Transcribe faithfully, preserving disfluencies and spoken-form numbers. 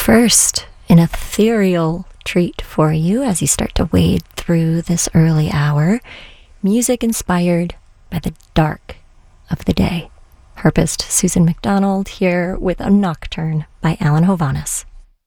First, an ethereal treat for you as you start to wade through this early hour. Music inspired by the dark of the day. Harpist Susan McDonald here with a Nocturne by Alan Hovhaness.